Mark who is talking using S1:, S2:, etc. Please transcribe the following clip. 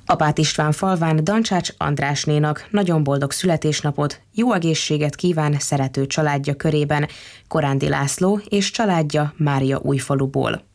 S1: Apát István falván Dancsács Andrásnénak nagyon boldog születésnapot, jó egészséget kíván szerető családja körében Korándi László és családja Mária Újfaluból.